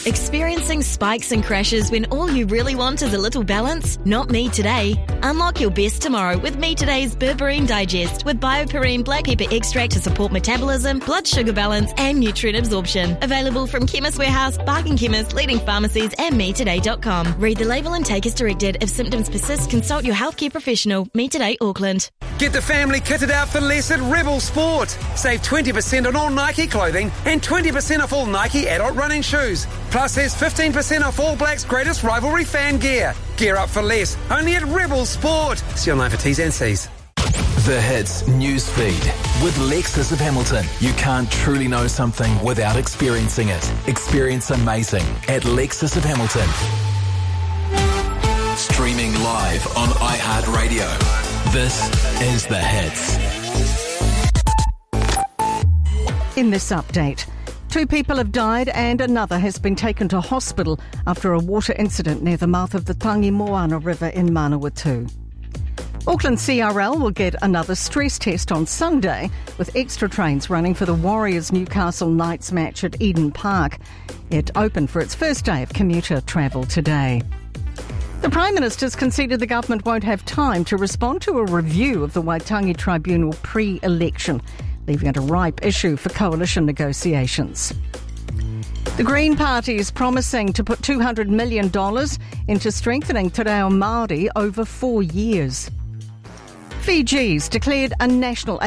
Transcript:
Experiencing spikes and crashes when all you really want is a little balance? Not me today. Unlock your best tomorrow with Me Today's Berberine Digest with BioPerine black pepper extract to support metabolism, blood sugar balance and nutrient absorption. Available from Chemist Warehouse, Bargain Chemist, leading pharmacies and metoday.com. Read the label and take as directed. If symptoms persist, consult your healthcare professional. Me Today, Auckland. Get the family kitted out for less at Rebel Sport. Save 20% on all Nike clothing and 20% off all Nike adult running shoes. Plus, there's 15% off All Blacks' greatest rivalry fan gear. Gear up for less, only at Rebel Sport. See online for T's and C's. The Hits news feed with Lexus of Hamilton. You can't truly know something without experiencing it. Experience amazing at Lexus of Hamilton. Streaming live on iHeartRadio. This is The Hits. In this update, 2 people have died and another has been taken to hospital after a water incident near the mouth of the Tangi Moana River in Manawatu. Auckland CRL will get another stress test on Sunday with extra trains running for the Warriors Newcastle Knights match at Eden Park. It opened for its first day of commuter travel today. The Prime Minister's conceded the government won't have time to respond to a review of the Waitangi Tribunal pre-election, leaving it a ripe issue for coalition negotiations. The Green Party is promising to put $200 million into strengthening Te Reo Māori over 4 years. Fiji's declared a national